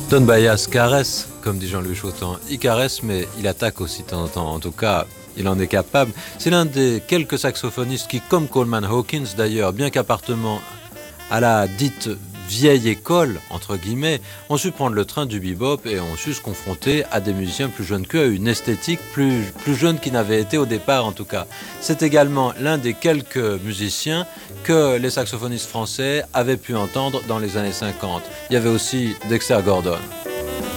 Don Byas caresse, comme dit Jean-Louis Chautan. Il caresse, mais il attaque aussi de temps en temps. En tout cas, il en est capable. C'est l'un des quelques saxophonistes qui, comme Coleman Hawkins d'ailleurs, bien qu'appartenant à la dite vieille école, entre guillemets, ont su prendre le train du bebop et ont su se confronter à des musiciens plus jeunes qu'eux, à une esthétique plus jeune qu'ils n'avaient été au départ en tout cas. C'est également l'un des quelques musiciens que les saxophonistes français avaient pu entendre dans les années 50. Il y avait aussi Dexter Gordon.